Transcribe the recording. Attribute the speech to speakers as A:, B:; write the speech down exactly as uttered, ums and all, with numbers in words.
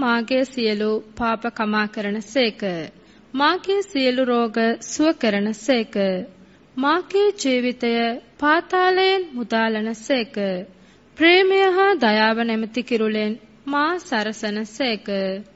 A: මාගේ සියලු පාප කමා කරනසේක. මාගේ සියලු රෝග සුව කරනසේක. මාගේ ජීවිතය පාතාලයෙන් මුදාලනසේක. ප්‍රේමය හා දයාව නැමැති කිරුලෙන් මා සරසනසේක.